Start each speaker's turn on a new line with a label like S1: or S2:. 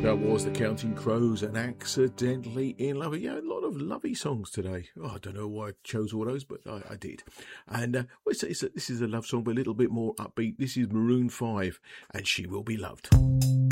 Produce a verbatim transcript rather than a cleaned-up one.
S1: That was the Counting Crows and Accidentally in Love. Yeah, a lot of lovely songs today. Oh, I don't know why I chose all those, but I, I did. And uh, well, it's, it's a, this is a love song, but a little bit more upbeat. This is Maroon five, and She Will Be Loved.